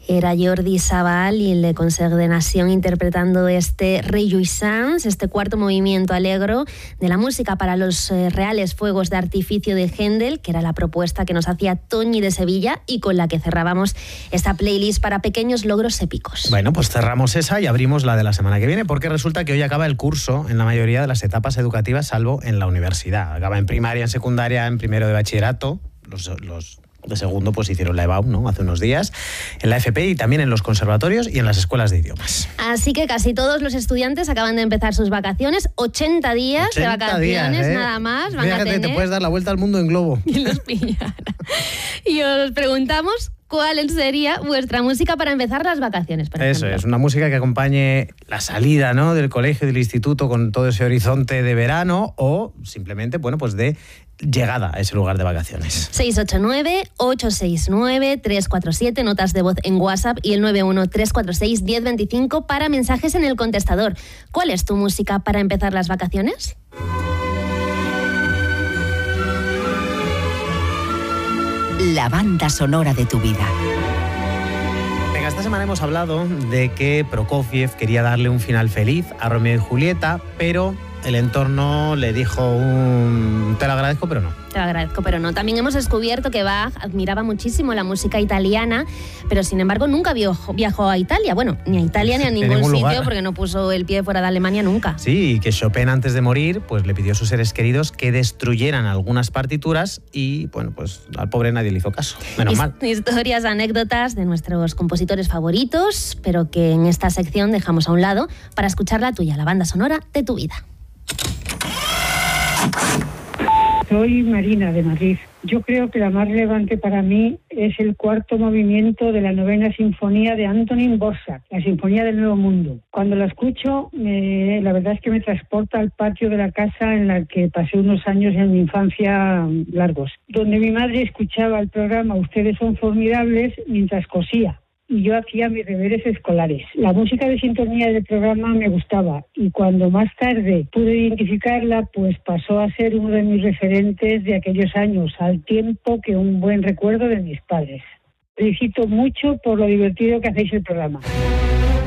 Era Jordi Sabal y Le Concert de Nation interpretando este Rejoissance, este cuarto movimiento alegro de la música para los reales fuegos de artificio de Händel, que era la propuesta que nos hacía Toñi de Sevilla y con la que cerrábamos esta playlist para pequeños logros épicos. Bueno, pues cerramos esa y abrimos la de la semana que viene, porque resulta que hoy acaba el curso en la mayoría de las etapas educativas, salvo en la universidad. Acaba en primaria, en secundaria, en primero de bachillerato. Los de segundo pues hicieron la EBAU, ¿no?, hace unos días, en la FP y también en los conservatorios y en las escuelas de idiomas. Así que casi todos los estudiantes acaban de empezar sus vacaciones, 80 días de vacaciones, nada más. Van a tener. Te puedes dar la vuelta al mundo en globo. Y los pillara. Y os preguntamos cuál sería vuestra música para empezar las vacaciones, por ejemplo. Eso es, una música que acompañe la salida, ¿no?, del colegio, del instituto, con todo ese horizonte de verano, o simplemente, bueno, pues de llegada a ese lugar de vacaciones. 689-869-347, notas de voz en WhatsApp, y el 91-346-1025 para mensajes en el contestador. ¿Cuál es tu música para empezar las vacaciones? La banda sonora de tu vida. Venga, esta semana hemos hablado de que Prokofiev quería darle un final feliz a Romeo y Julieta, pero el entorno le dijo te lo agradezco, pero no. Te lo agradezco, pero no. También hemos descubierto que Bach admiraba muchísimo la música italiana, pero sin embargo nunca viajó a Italia. Bueno, ni a Italia ni a ningún sitio lugar, porque no puso el pie fuera de Alemania nunca. Sí, y que Chopin antes de morir pues le pidió a sus seres queridos que destruyeran algunas partituras y, bueno, pues al pobre nadie le hizo caso. Menos mal. Historias, anécdotas de nuestros compositores favoritos, pero que en esta sección dejamos a un lado para escuchar la tuya, la banda sonora de tu vida. Soy Marina, de Madrid. Yo creo que la más relevante para mí es el cuarto movimiento de la 9ª Sinfonía de Antonín Dvořák, la Sinfonía del Nuevo Mundo. Cuando la escucho, la verdad es que me transporta al patio de la casa en la que pasé unos años en mi infancia largos, donde mi madre escuchaba el programa Ustedes son formidables mientras cosía, y yo hacía mis deberes escolares. La música de sintonía del programa me gustaba, y cuando más tarde pude identificarla, pues pasó a ser uno de mis referentes de aquellos años, al tiempo que un buen recuerdo de mis padres. Felicito mucho por lo divertido que hacéis el programa.